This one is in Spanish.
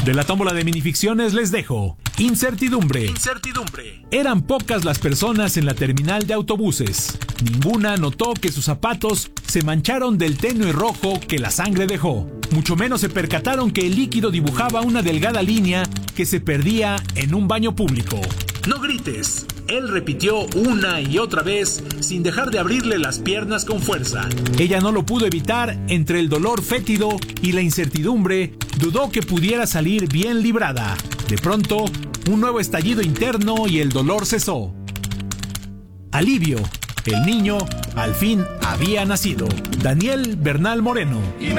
De la tómbola de minificciones les dejo incertidumbre. Eran pocas las personas en la terminal de autobuses. Ninguna notó que sus zapatos se mancharon del tenue rojo que la sangre dejó. Mucho menos se percataron que el líquido dibujaba una delgada línea que se perdía en un baño público. No grites. Él repitió una y otra vez sin dejar de abrirle las piernas con fuerza. Ella no lo pudo evitar. Entre el dolor fétido y la incertidumbre, dudó que pudiera salir bien librada. De pronto, un nuevo estallido interno y el dolor cesó. Alivio. El niño al fin había nacido. Daniel Bernal Moreno.